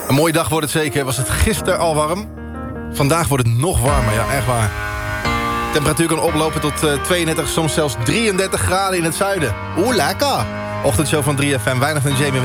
Een mooie dag wordt het zeker. Was het gisteren al warm? Vandaag wordt het nog warmer, ja, echt waar. De temperatuur kan oplopen tot 32, soms zelfs 33 graden in het zuiden. Oeh, lekker! Ochtendshow van 3FM, Weinig en Jamie.